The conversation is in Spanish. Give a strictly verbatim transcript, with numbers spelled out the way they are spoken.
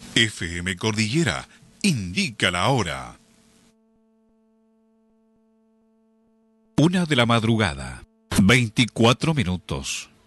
F M Cordillera indica la hora. Una de la madrugada, veinticuatro minutos.